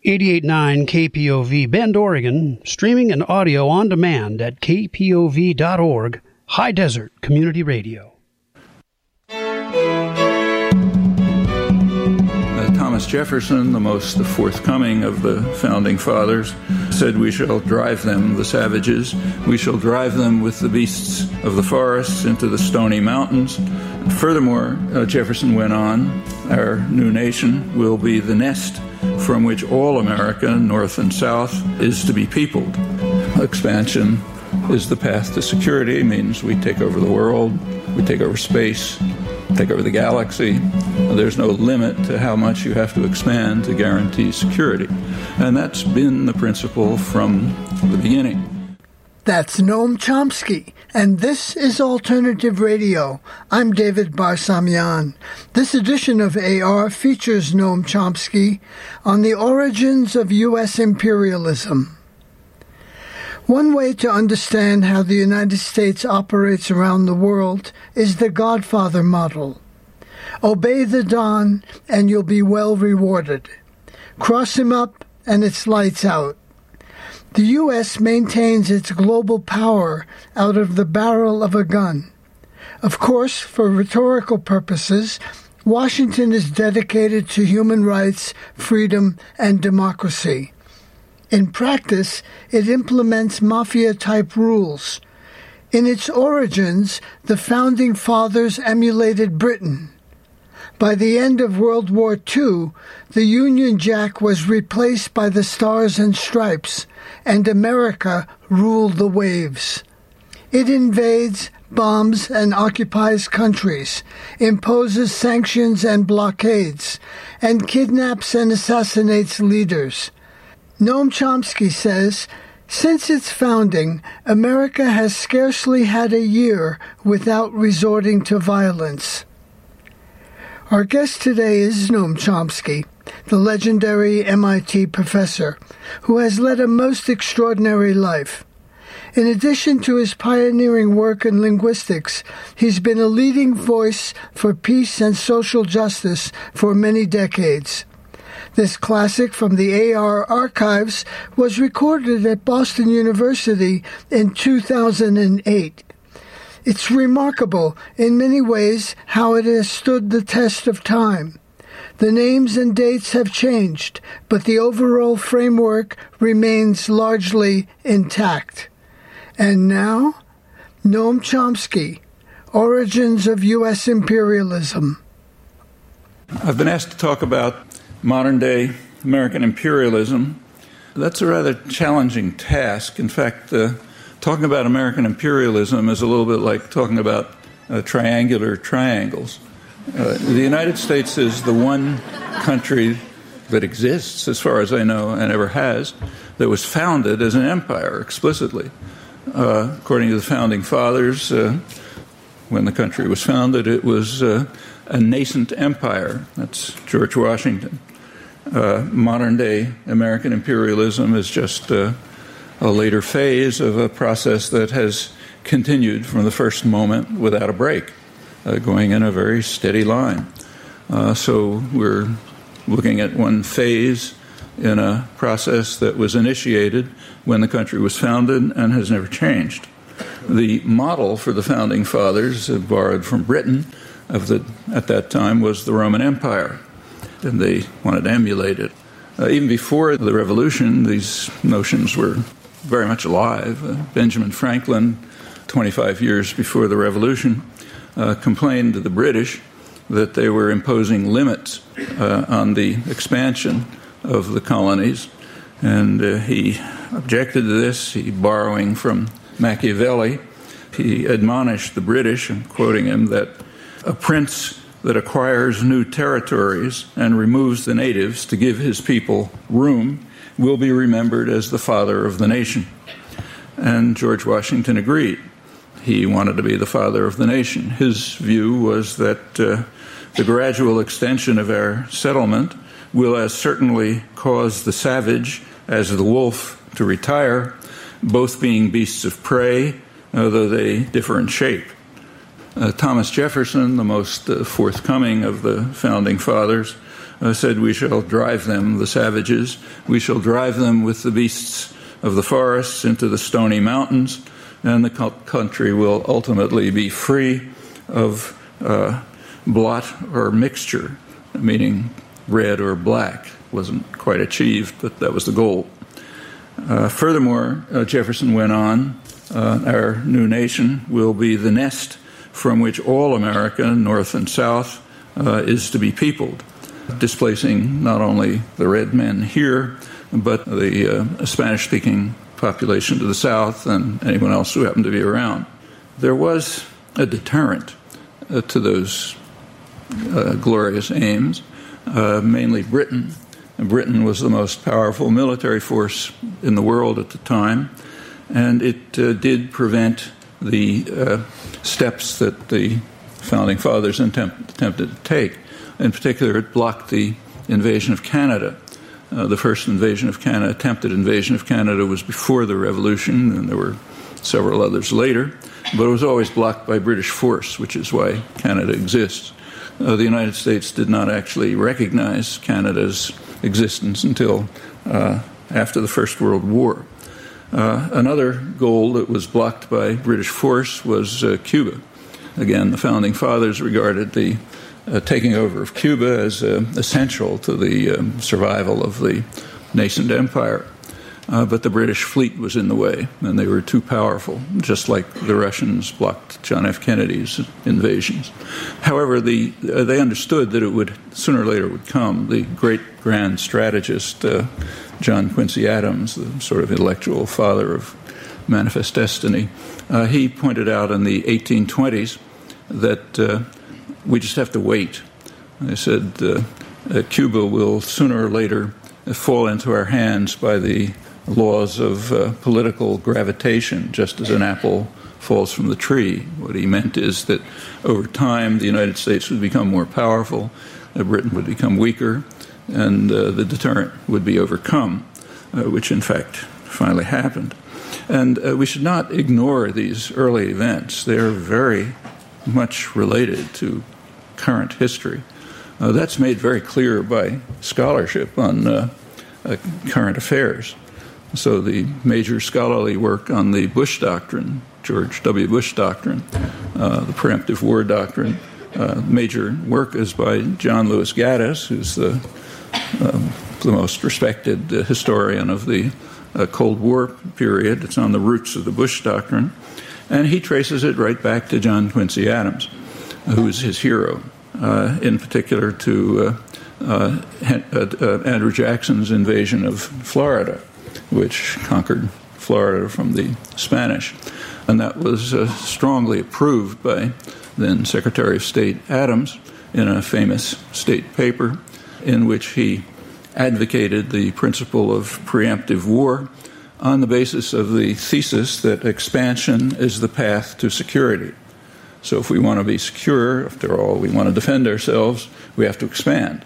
88.9 KPOV Bend, Oregon, streaming and audio on demand at kpov.org, High Desert Community Radio. Thomas Jefferson, the most forthcoming of the founding fathers, said, "We shall drive them, the savages, we shall drive them with the beasts of the forests into the stony mountains." Furthermore, Jefferson went on, "Our new nation will be the nest from which all America, north and south, is to be peopled." Expansion is the path to security. It means we take over the world, we take over space, take over the galaxy. There's no limit to how much you have to expand to guarantee security. And that's been the principle from the beginning. That's Noam Chomsky, and this is Alternative Radio. I'm David Barsamian. This edition of AR features Noam Chomsky on the origins of U.S. imperialism. One way to understand how the United States operates around the world is the Godfather model. Obey the Don, and you'll be well rewarded. Cross him up, and it's lights out. The U.S. maintains its global power out of the barrel of a gun. Of course, for rhetorical purposes, Washington is dedicated to human rights, freedom, and democracy. In practice, it implements mafia-type rules. In its origins, the Founding Fathers emulated Britain. By the end of World War II, the Union Jack was replaced by the Stars and Stripes, and America ruled the waves. It invades, bombs, and occupies countries, imposes sanctions and blockades, and kidnaps and assassinates leaders. Noam Chomsky says, since its founding, America has scarcely had a year without resorting to violence. Our guest today is Noam Chomsky, the legendary MIT professor, who has led a most extraordinary life. In addition to his pioneering work in linguistics, he's been a leading voice for peace and social justice for many decades. This classic from the AR archives was recorded at Boston University in 2008. It's remarkable in many ways how it has stood the test of time. The names and dates have changed, but the overall framework remains largely intact. And now, Noam Chomsky, Origins of U.S. Imperialism. I've been asked to talk about modern-day American imperialism. That's a rather challenging task. In fact, talking about American imperialism is a little bit like talking about triangular triangles. The United States is the one country that exists, as far as I know, and ever has, that was founded as an empire explicitly. According to the Founding Fathers, when the country was founded, it was a nascent empire. That's George Washington. Modern-day American imperialism is just a later phase of a process that has continued from the first moment without a break, going in a very steady line. So we're looking at one phase in a process that was initiated when the country was founded and has never changed. The model for the Founding Fathers, borrowed from Britain at that time, was the Roman Empire, and they wanted to emulate it. Even before the Revolution, these notions were very much alive. Benjamin Franklin, 25 years before the Revolution, complained to the British that they were imposing limits on the expansion of the colonies, and he objected to this. He, borrowing from Machiavelli, he admonished the British, I'm quoting him, that a prince that acquires new territories and removes the natives to give his people room will be remembered as the father of the nation. And George Washington agreed. He wanted to be the father of the nation. His view was that the gradual extension of our settlement will as certainly cause the savage as the wolf to retire, both being beasts of prey, though they differ in shape. Thomas Jefferson, the most forthcoming of the Founding Fathers, said, "We shall drive them, the savages, we shall drive them with the beasts of the forests into the stony mountains, and the country will ultimately be free of blot or mixture," meaning red or black. Wasn't quite achieved, but that was the goal. Furthermore, Jefferson went on, "Our new nation will be the nest from which all America, North and South, is to be peopled," displacing not only the red men here, but the Spanish-speaking population to the south and anyone else who happened to be around. There was a deterrent to those glorious aims, mainly Britain. And Britain was the most powerful military force in the world at the time, and it did prevent the steps that the Founding Fathers attempted to take. In particular, it blocked the invasion of Canada. The first attempted invasion of Canada was before the Revolution, and there were several others later, but it was always blocked by British force, which is why Canada exists. The United States did not actually recognize Canada's existence until after the First World War. Another goal that was blocked by British force was Cuba. Again, the Founding Fathers regarded the taking over of Cuba as essential to the survival of the nascent empire. But the British fleet was in the way, and they were too powerful, just like the Russians blocked John F. Kennedy's invasions. However, they understood that it would, sooner or later, would come. The great grand strategist, John Quincy Adams, the sort of intellectual father of manifest destiny, he pointed out in the 1820s that we just have to wait. They said Cuba will sooner or later fall into our hands by the laws of political gravitation, just as an apple falls from the tree. What he meant is that over time the United States would become more powerful, Britain would become weaker, and the deterrent would be overcome, which in fact finally happened. And we should not ignore these early events. They are very much related to current history. That's made very clear by scholarship on current affairs. So the major scholarly work on the Bush Doctrine, George W. Bush Doctrine, the Preemptive War Doctrine, major work is by John Lewis Gaddis, who's the most respected historian of the Cold War period. It's on the roots of the Bush Doctrine. And he traces it right back to John Quincy Adams, who is his hero, in particular to Andrew Jackson's invasion of Florida, which conquered Florida from the Spanish. And that was strongly approved by then Secretary of State Adams in a famous state paper in which he advocated the principle of preemptive war on the basis of the thesis that expansion is the path to security. So if we want to be secure, after all, we want to defend ourselves, we have to expand.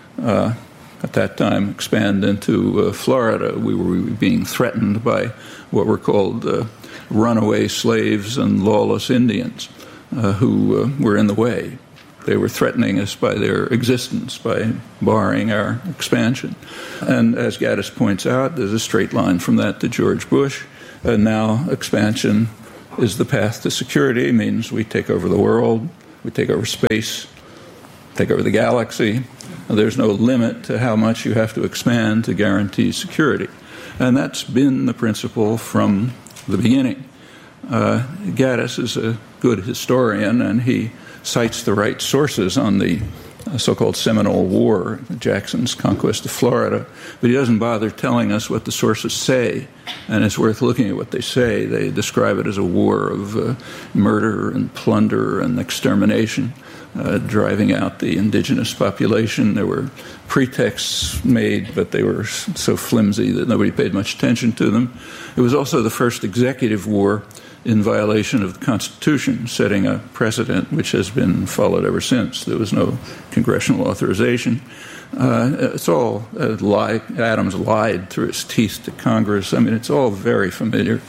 At that time, expand into Florida. We were being threatened by what were called runaway slaves and lawless Indians who were in the way. They were threatening us by their existence, by barring our expansion. And as Gaddis points out, there's a straight line from that to George Bush. And now expansion is the path to security. It means we take over the world, we take over space, take over the galaxy. There's no limit to how much you have to expand to guarantee security. And that's been the principle from the beginning. Gaddis is a good historian, and he cites the right sources on the so-called Seminole War, Jackson's conquest of Florida, but he doesn't bother telling us what the sources say, and it's worth looking at what they say. They describe it as a war of murder and plunder and extermination, driving out the indigenous population. There were pretexts made, but they were so flimsy that nobody paid much attention to them. It was also the first executive war in violation of the Constitution, setting a precedent which has been followed ever since. There was no congressional authorization. It's all a lie. Adams lied through his teeth to Congress. I mean, it's all very familiar.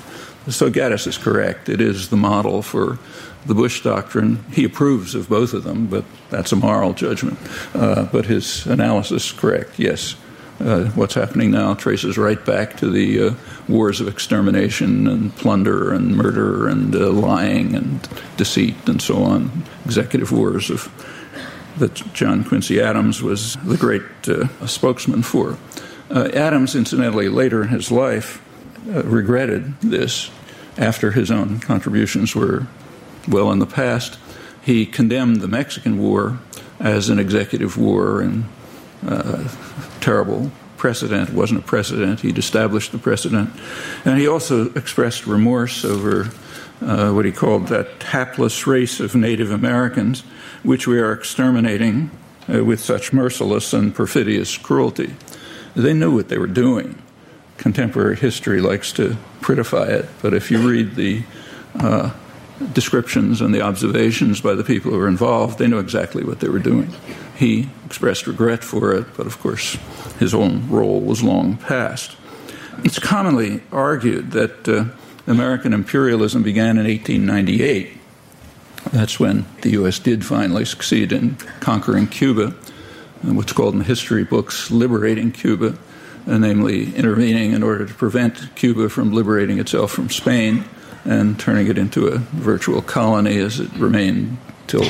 So Gaddis is correct. It is the model for the Bush doctrine. He approves of both of them, but that's a moral judgment. But his analysis is correct, yes. What's happening now traces right back to the wars of extermination and plunder and murder and lying and deceit and so on, executive wars that John Quincy Adams was the great spokesman for. Adams, incidentally, later in his life, regretted this after his own contributions were well in the past. He condemned the Mexican War as an executive war and terrible precedent. It wasn't a precedent. He'd established the precedent. And he also expressed remorse over what he called that hapless race of Native Americans, which we are exterminating with such merciless and perfidious cruelty. They knew what they were doing. Contemporary history likes to prettify it, but if you read the descriptions and the observations by the people who were involved, they knew exactly what they were doing. He expressed regret for it, but of course his own role was long past. It's commonly argued that American imperialism began in 1898. That's when the U.S. did finally succeed in conquering Cuba, what's called in the history books liberating Cuba, namely intervening in order to prevent Cuba from liberating itself from Spain and turning it into a virtual colony as it remained till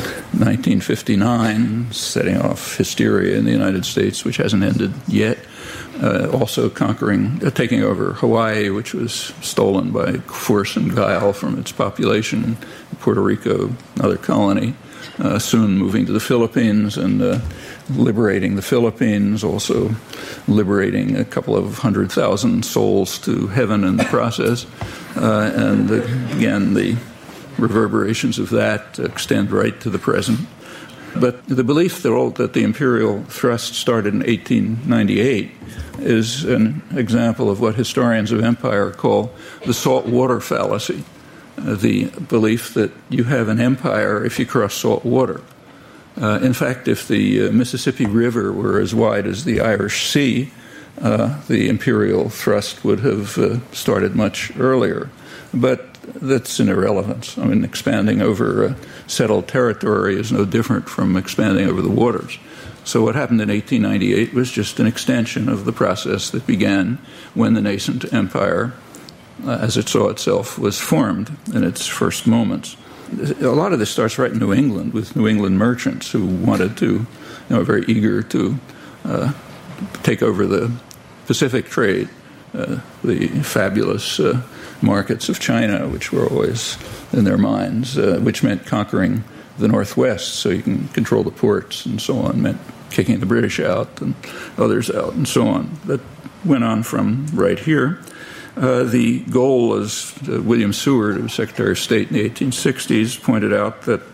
1959, setting off hysteria in the United States, which hasn't ended yet. Also taking over Hawaii, which was stolen by force and guile from its population, Puerto Rico, another colony, soon moving to the Philippines and liberating the Philippines, also liberating a couple of 100,000 souls to heaven in the process. Again, the reverberations of that extend right to the present. But the belief that the imperial thrust started in 1898 is an example of what historians of empire call the salt water fallacy, the belief that you have an empire if you cross salt water. In fact, if the Mississippi River were as wide as the Irish Sea, the imperial thrust would have started much earlier. But that's an irrelevance. I mean, expanding over settled territory is no different from expanding over the waters. So what happened in 1898 was just an extension of the process that began when the nascent empire, as it saw itself, was formed in its first moments. A lot of this starts right in New England with New England merchants who wanted to, very eager to take over the Pacific trade, the fabulous markets of China, which were always in their minds, which meant conquering the Northwest so you can control the ports and so on, meant kicking the British out and others out and so on. That went on from right here. The goal, as William Seward, who was Secretary of State in the 1860s, pointed out that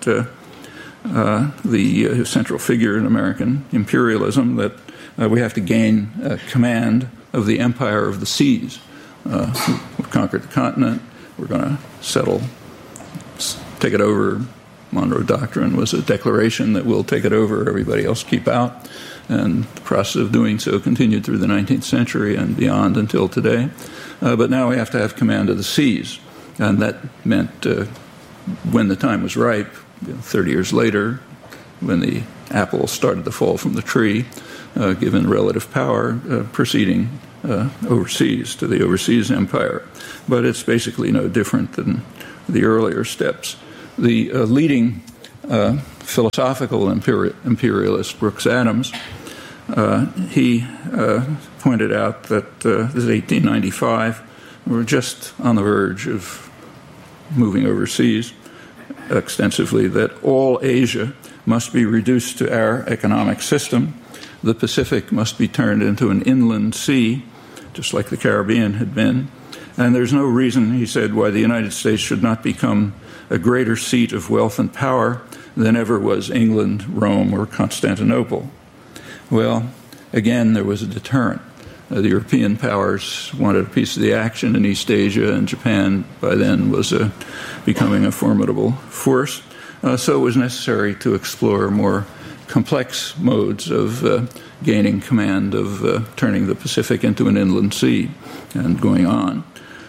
the central figure in American imperialism, that we have to gain command of the empire of the seas. We've conquered the continent. We're going to settle, take it over. Monroe Doctrine was a declaration that we'll take it over, everybody else keep out. And the process of doing so continued through the 19th century and beyond until today. But now we have to have command of the seas. And that meant when the time was ripe, 30 years later, when the apple started to fall from the tree, given relative power, proceeding overseas to the overseas empire. But it's basically no different than the earlier steps. The leading philosophical imperialist, Brooks Adams, he pointed out that this is 1895, we're just on the verge of moving overseas extensively, that all Asia must be reduced to our economic system. The Pacific must be turned into an inland sea, just like the Caribbean had been. And there's no reason, he said, why the United States should not become a greater seat of wealth and power than ever was England, Rome, or Constantinople. Well, again, there was a deterrent. The European powers wanted a piece of the action in East Asia, and Japan by then was becoming a formidable force. So it was necessary to explore more complex modes of gaining command of turning the Pacific into an inland sea and going on.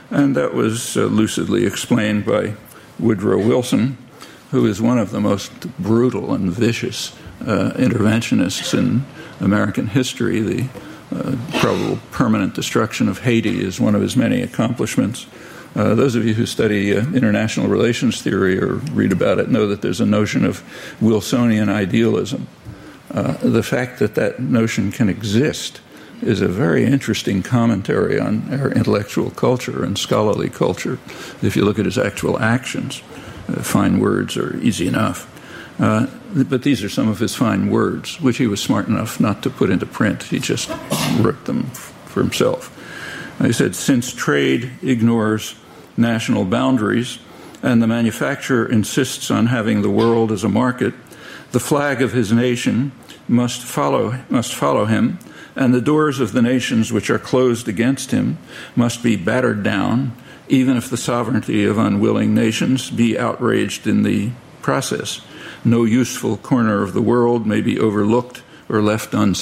And that was lucidly explained by Woodrow Wilson, who is one of the most brutal and vicious interventionists in American history. The probable permanent destruction of Haiti is one of his many accomplishments. Those of you who study international relations theory or read about it know that there's a notion of Wilsonian idealism. The fact that that notion can exist is a very interesting commentary on our intellectual culture and scholarly culture. If you look at his actual actions, fine words are easy enough. But these are some of his fine words, which he was smart enough not to put into print. He just wrote them for himself. He said, since trade ignores national boundaries and the manufacturer insists on having the world as a market, the flag of his nation must follow him, and the doors of the nations which are closed against him must be battered down, even if the sovereignty of unwilling nations be outraged in the process. No useful corner of the world may be overlooked or left unused.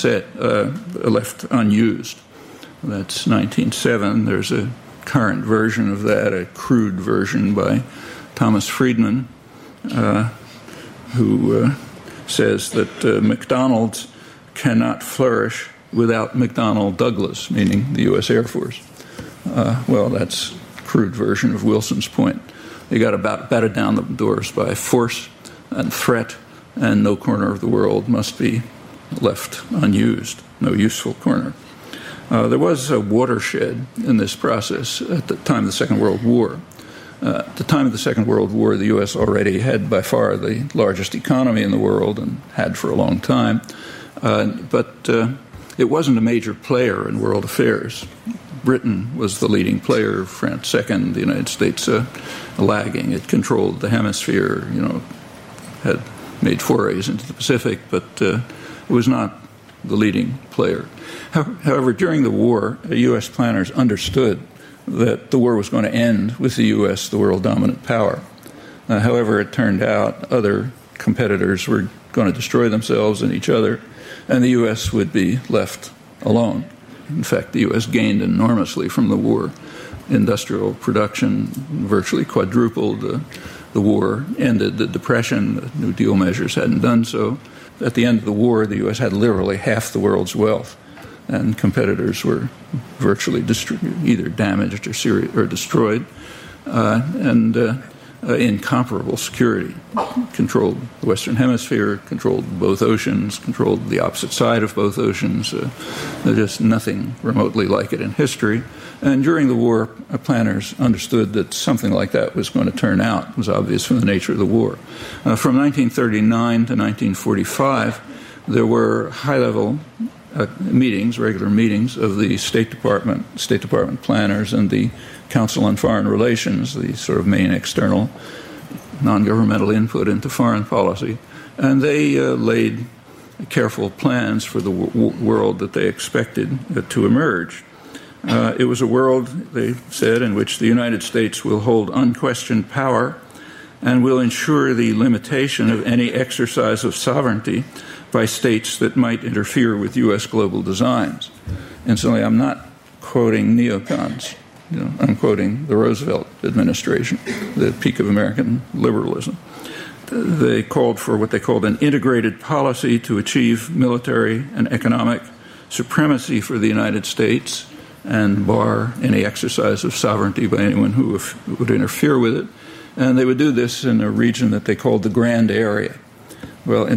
That's 1907. There's a current version of that, a crude version by Thomas Friedman, who says that McDonald's cannot flourish without McDonnell Douglas, meaning the U.S. Air Force. Well, that's a crude version of Wilson's point. You got to batter down the doors by force and threat, and no corner of the world must be left unused, no useful corner. There was a watershed in this process at the time of the Second World War. At the time of the Second World War, the U.S. already had by far the largest economy in the world and had for a long time. But it wasn't a major player in world affairs. Britain was the leading player, France second, the United States lagging. It controlled the hemisphere, had made forays into the Pacific, but it was not the leading player. However, during the war, U.S. planners understood that the war was going to end with the U.S., the world dominant power. However, it turned out other competitors were going to destroy themselves and each other, and the U.S. would be left alone. In fact, the U.S. gained enormously from the war. Industrial production virtually quadrupled. The war ended the Depression. The New Deal measures hadn't done so. At the end of the war, the U.S. had literally half the world's wealth, and competitors were virtually either damaged or destroyed, and incomparable security. Controlled the Western Hemisphere, controlled both oceans, controlled the opposite side of both oceans. There's just nothing remotely like it in history. And during the war, planners understood that something like that was going to turn out. It was obvious from the nature of the war. From 1939 to 1945, there were high-level meetings, regular meetings of the State Department planners and the Council on Foreign Relations, the sort of main external non-governmental input into foreign policy. And they laid careful plans for the world that they expected to emerge. It was a world, they said, in which the United States will hold unquestioned power and will ensure the limitation of any exercise of sovereignty by states that might interfere with U.S. global designs. Incidentally, I'm not quoting neocons. I'm quoting the Roosevelt administration, the peak of American liberalism. They called for what they called an integrated policy to achieve military and economic supremacy for the United States and bar any exercise of sovereignty by anyone who would interfere with it. And they would do this in a region that they called the Grand Area. Well, in